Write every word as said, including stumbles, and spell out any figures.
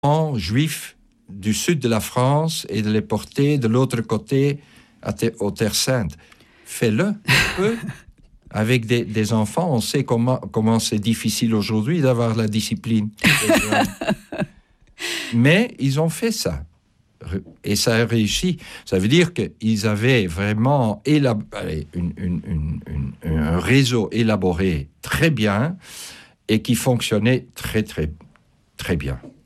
juifs du sud de la France et de les porter de l'autre côté à te- aux Terres Saintes. Fais-le, peu. Avec des, des enfants, on sait comment, comment c'est difficile aujourd'hui d'avoir la discipline. Mais ils ont fait ça. Et ça a réussi. Ça veut dire qu'ils avaient vraiment élab- allez, une, une, une, une, un réseau élaboré très bien et qui fonctionnait très, très, très bien.